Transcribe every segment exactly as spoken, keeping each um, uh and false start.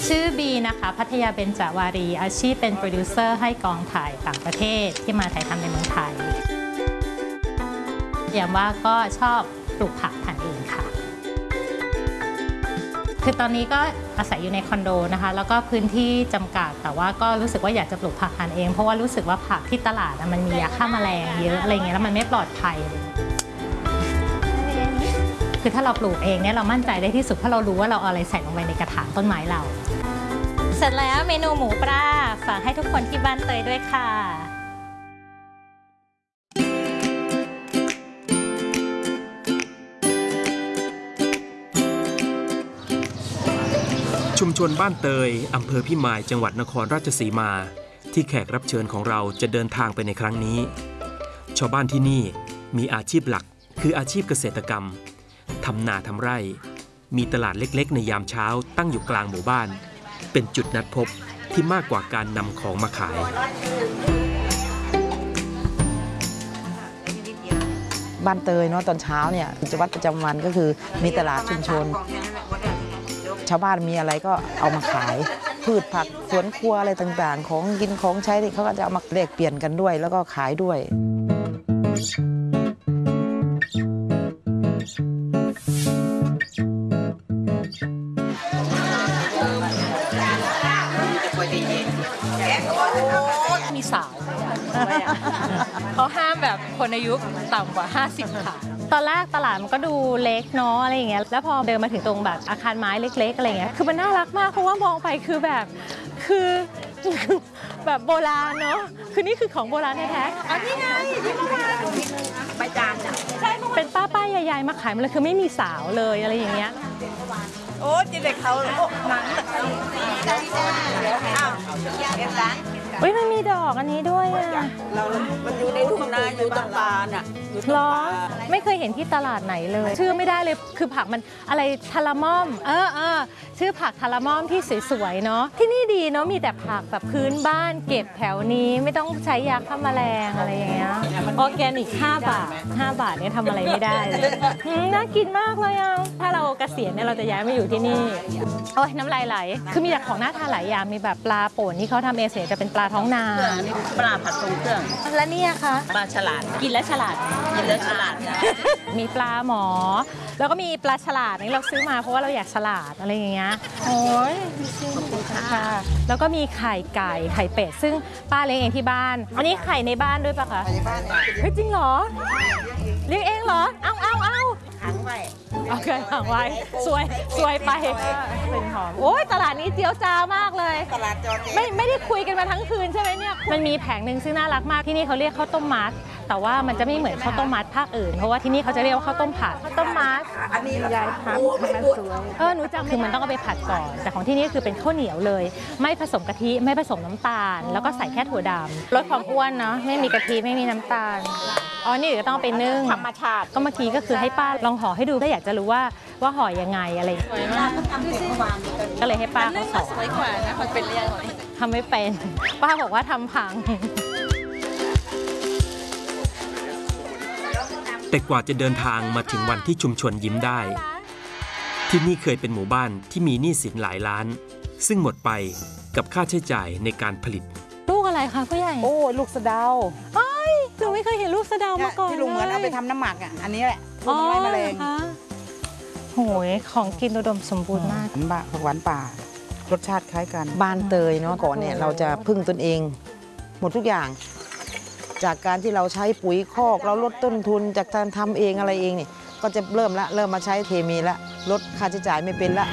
ชื่อบีนะคะพัทยาเบญจวารีอาชีพเป็นโปรดิวเซอร์ให้กองถ่ายต่างประเทศที่มาถ่ายทำในเมืองไทยอย่างว่าก็ชอบปลูกผักทานเองค่ะคือตอนนี้ก็อาศัยอยู่ในคอนโดนะคะแล้วก็พื้นที่จำกัดแต่ว่าก็รู้สึกว่าอยากจะปลูกผักทานเองเพราะว่ารู้สึกว่าผักที่ตลาดมันมียาฆ่าแมลงเยอะอะไรเงี้ยแล้วมันไม่ปลอดภัยคือถ้าเราปลูกเองเนี่ยเรามั่นใจได้ที่สุดเพราะเรารู้ว่าเราเอาอะไรใส่ลงไปในกระถางต้นไม้เราเสร็จแล้วเมนูหมูปลาฝากให้ทุกคนที่บ้านเตยด้วยค่ะชุมชนบ้านเตยอำเภอพิมายจังหวัดนครราชสีมาที่แขกรับเชิญของเราจะเดินทางไปในครั้งนี้ชาวบ้านที่นี่มีอาชีพหลักคืออาชีพเกษตรกรรมทำนาทำไร่มีตลาดเล็กๆในยามเช้าตั้งอยู่กลางหมู่บ้านเป็นจุดนัดพบที่มากกว่าการนำของมาขายบ้านเตยเนาะตอนเช้าเนี่ยกิจวัตรประจำวันก็คือมีตลาดชุมชนชาวบ้านมีอะไรก็เอามาขายพืชผักสวนครัวอะไรต่างๆของกินของใช้ที่เขาก็จะเอามาแลกเปลี่ยนกันด้วยแล้วก็ขายด้วยมีสาวเขาห้ามแบบคนอายุต่ำกว่าห้าสิบค่ะตอนแรกตลาดมันก็ดูเล็กเนาะอะไรอย่างเงี้ยแล้วพอเดินมาถึงตรงแบบอาคารไม้เล็กๆอะไรเงี้ยคือมันน่ารักมากเพราะว่ามองไปคือแบบคือแบบโบราณเนาะคือนี่คือของโบราณแท้ๆอันนี้ไงที่เมื่อวานใบจานอ่ะใช่เป็นป้าป้ายายๆมาขายมันเลยคือไม่มีสาวเลยอะไรอย่างเงี้ยโอ้จีเด็กเขาโอ้หนังอ้าวเก็บร้านเฮ้ยมันมีดอกอันนี้ด้วยอ่ะเรามันอยู่ในทุ่งนาอยู่ตรงปลาน่ะล้อไม่เคยเห็นที่ตลาดไหนเลยชื่อไม่ได้เลยคือผักมันอะไรทาลามอมเออเออชื่อผักทาลามอมที่สวยๆเนาะที่นี่ดีเนาะมีแต่ผักแบบพื้นบ้านเก็บแถวนี้ไม่ต้องใช้ยาฆ่าแมลงอะไรอย่างเงี้ยออร์แกนิกห้าบาทห้าบาทเนี่ยทำอะไรไม่ได้เลยน่ากินมากเลยอ่ะถ้าเราเกษียณเนี่ยเราจะย้ายมาอยู่ที่นี่โอ้ยน้ำลายไหลคือมีแต่ของน่าทานหลายอย่างมีแบบปลาป่นที่เขาทำเองเสียจะเป็นปลาท้องนาปลาผัดทรงเครื่องและนี่คะปลาฉลาดกินแล้วฉลาดกินแล้วฉลาดมีปลาหมอแล้วก็มีปลาฉลาดนี่เราซื้อมาเพราะว่าเราอยากฉลาดอะไรอย่างเงี้ยโอ้ยค่ะแล้วก็มีไข่ไก่ไข่เป็ดซึ่งป้าเลี้ยงเองที่บ้านอันนี้ไข่ในบ้านด้วยปะคะในบ้านเฮ้ยจริงเหรอเลี้ยงเองเหรอเอาเอาเอาขังไว้โอเคขังไว้สวยสวยไปเป็นหอมโอ้ยตลาดนี้เจียวจ้ามากเลยตลาดจอไม่ไม่ได้คุยกันมาทั้งคืนใช่ไหมเนี่ยมันมีแผงหนึ่งซึ่งน่ารักมากที่นี่เขาเรียกข้าวต้มมัดแต่ว่ามันจะไม่เหมือนข้าวต้มมัดภาคอื่นเพราะว่าที่นี่เขาจะเรียกว่าข้าวต้มผัดข้าวต้มมัดอันนี้ยายพับมันสวยเออหนูจำคือมันต้องเอาไปผัดก่อนแต่ของที่นี่คือเป็นข้าวเหนียวเลยไม่ผสมกะทิไม่ผสมน้ำตาลแล้วก็ใส่แค่ถั่วดำลดความอ้วนเนาะไม่มีกะทิไม่มีน้ำตาลอ๋อนี่เดี๋ยวต้องไปนึ่งธรรมชาติก็เมื่อกี้ก็คือให้ป้าลองห่อให้ดูถ้าอยากจะรู้ว่าว่าห่อยังไงอะไรก็เลยให้ป้าเขาสอนสวยกว่านะมันเป็นเรื่องทำไม่เป็นป้าบอกว่าทำพังแต่กว่าจะเดินทางมาถึงวันที่ชุมชนยิ้มได้ที่นี่เคยเป็นหมู่บ้านที่มีหนี้สินหลายล้านซึ่งหมดไปกับค่าใช้จ่ายในการผลิตลูกอะไรคะผู้ใหญ่โอ้ลูกสะเดาเอ้ยหนูไม่เคยเห็นลูกสะเดามาก่อนที่ลุงเหมือนเอาไปทำน้ำหมักอ่ะอันนี้แหละอ๋อแมลงโหยของกินอุดมสมบูรณ์มากผักหวานป่ารสชาติคล้ายกันบ้านเตยเนาะก่อนเนี่ยเราจะพึ่งตนเองหมดทุกอย่างจากการที่เราใช้ปุ๋ยคอกเราลดต้นทุนจากการทำเองอะไรเองนี่ก็จะเริ่มละเริ่มมาใช้เคมีละลดค่าใช้จ่ายไม่เป็นละ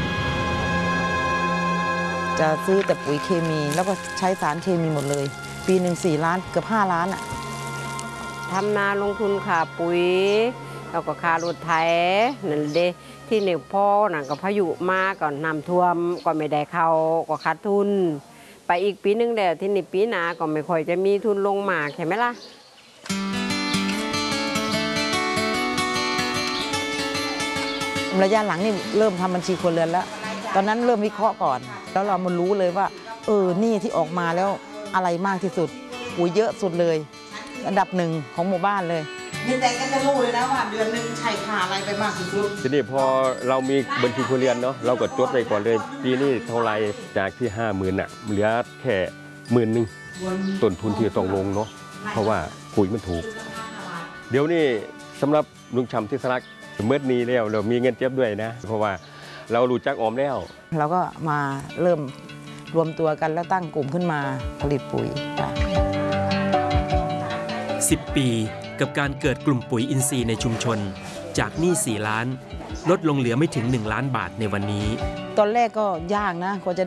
จะซื้อแต่ปุ๋ยเคมีแล้วก็ใช้สารเคมีหมดเลยปีหนึ่งสี่ล้านเกือบห้าล้านอ่ะทำนาลงทุนค่าปุ๋ยแล้วก็ค่ารถไถนั่นเด้ที่หนึ่งพ่อหนังกับพายุมาก่อนน้ำท่วมก็ไม่ได้เข้าก็ขาดทุนไปอีกปีนึงแล้วที่นี่ปีหน้าก็ไม่ค่อยจะมีทุนลงมาใช่ไหมล่ะระยะหลังนี่เริ่มทำบัญชีครัวเรือนแล้วตอนนั้นเริ่มวิเคราะห์ก่อนแล้วเรามารู้เลยว่าเออนี่ที่ออกมาแล้วอะไรมากที่สุดปุ๋ยเยอะสุดเลยอันดับหนึ่งของหมู่บ้านเลยนี่แต่ก็จะรู้เลยนะว่าเดือนหนึ่งใช้ค่าอะไรไปมากที่สุดทีนี้พอเรามีบัญชีครัวเรือนเนาะเราก็จดไว้ก่อนเลยปีนี้เท่าไรจากที่ห้าหมื่นอ่ะเหลือแค่หมื่นหนึ่งต้นทุนที่ต้องลงเนาะเพราะว่าปุ๋ยมันถูก เดี๋ยวนี้สำหรับลุงชำที่สลักเมื่อนี้แล้วเรามีเงินเก็บด้วยนะ เพราะว่าเรารู้จักออมแล้วเราก็มาเริ่มรวมตัวกันแล้วตั้งกลุ่มขึ้นมาผลิตปุ๋ยค่ะสิบ ปีกับการเกิดกลุ่มปุ๋ยอินทรีย์ในชุมชน จากหนี้สี่ล้าน ลดลงเหลือไม่ถึงหนึ่งล้านบาทในวันนี้ตอนแรกก็ยากนะกว่าจะ